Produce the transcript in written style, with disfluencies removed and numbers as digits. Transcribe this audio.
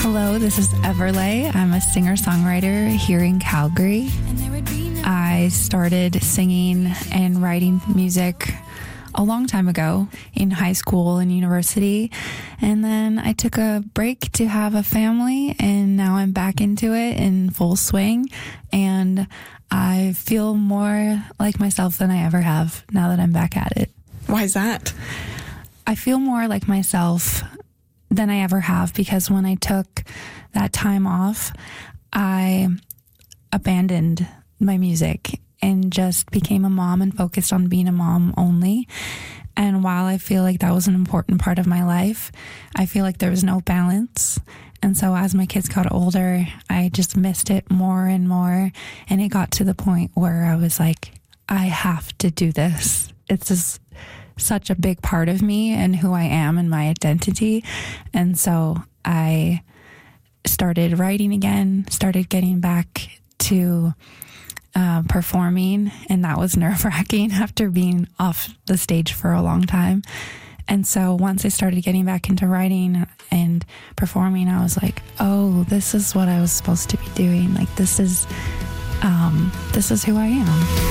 Hello, this is Everlay. I'm a singer-songwriter here in Calgary. I started singing and writing music a long time ago in high school and university. And then I took a break to have a family, and now I'm back into it in full swing. And I feel more like myself than I ever have now that I'm back at it. Why is that? I feel more like myself than I ever have because when I took that time off, I abandoned my music and just became a mom and focused on being a mom only. And while I feel like that was an important part of my life, I feel like there was no balance. And so as my kids got older, I just missed it more and more. And it got to the point where I was like, I have to do this. It's just such a big part of me and who I am and my identity. And so I started writing again, started getting back to performing, and that was nerve-wracking after being off the stage for a long time. And so once I started getting back into writing and performing, I was like, oh, this is what I was supposed to be doing. Like, this is who I am.